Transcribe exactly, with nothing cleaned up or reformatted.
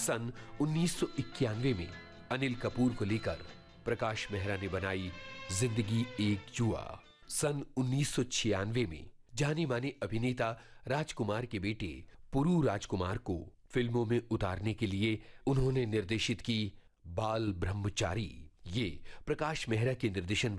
सन उन्नीस सौ इक्यानवे में अनिल कपूर को लेकर प्रकाश मेहरा ने बनाई जिंदगी एक जुआ। सन उन्नीस सौ छियानवे में जाने माने अभिनेता राजकुमार के बेटे पुरू राजकुमार को फिल्मों में उतारने के लिए उन्होंने निर्देशित की बाल ब्रह्मचारी। ये प्रकाश मेहरा के निर्देशन